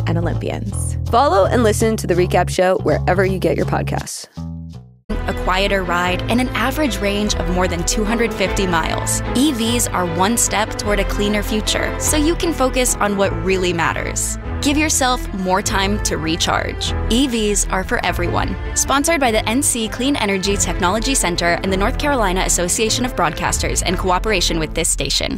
and Olympians. Follow and listen to The Recap Show wherever you get your podcasts. A quieter ride, and an average range of more than 250 miles. EVs are one step toward a cleaner future, so you can focus on what really matters. Give yourself more time to recharge. EVs are for everyone. Sponsored by the NC Clean Energy Technology Center and the North Carolina Association of Broadcasters in cooperation with this station.